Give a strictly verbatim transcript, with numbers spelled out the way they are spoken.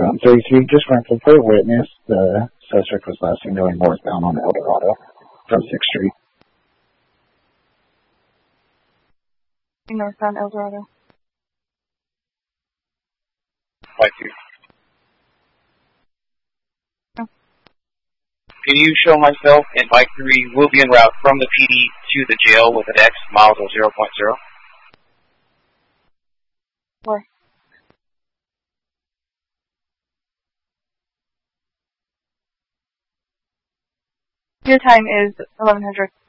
Um, thirty-three, just rental for a witness. The suspect was last seen going northbound on El Dorado from sixth Street. Northbound El Dorado. Thank you. Oh. Can you show myself and Mike three will be en route from the P D to the jail with an X, miles of zero point zero? Where? Your time is eleven hundred.